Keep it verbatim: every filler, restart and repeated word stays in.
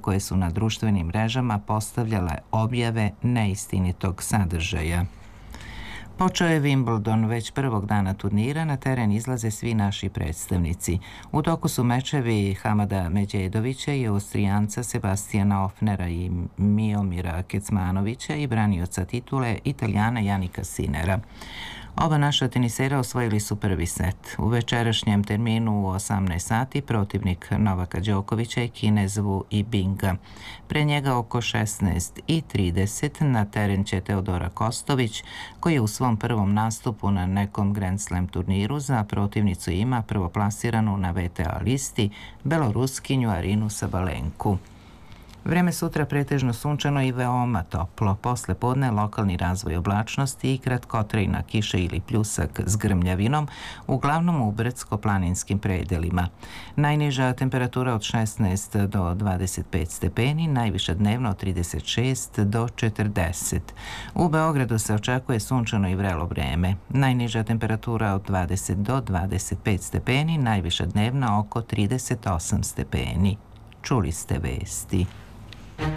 koje su na društvenim mrežama postavljale objave neistinitog sadržaja. Počeo je Wimbledon, već prvog dana turnira na teren izlaze svi naši predstavnici. U toku su mečevi Hamada Međedovića i Austrijanca Sebastijana Ofnera i Miomira Kecmanovića i branioca titule Italijana Janika Sinera. Oba naša tenisera osvojili su prvi set. U večerašnjem terminu u osamnaest sati protivnik Novaka Đokovića je Kinez Wu Yibinga. Pre njega oko šesnaest i trideset na teren će Teodora Kostović, koji je u svom prvom nastupu na nekom Grand Slam turniru za protivnicu ima prvoplasiranu na V T A listi Beloruskinju Arinu Sabalenku. Vreme sutra pretežno sunčano i veoma toplo. Posle podne lokalni razvoj oblačnosti i kratkotrajna kiša ili pljusak s grmljavinom, uglavnom u brdsko-planinskim predelima. Najniža temperatura od šesnaest do dvadeset pet stepeni, najviša dnevno od trideset šest do četrdeset. U Beogradu se očekuje sunčano i vrelo vreme. Najniža temperatura od dvadeset do dvadeset pet stepeni, najviša dnevna oko trideset osam stepeni. Čuli ste vesti.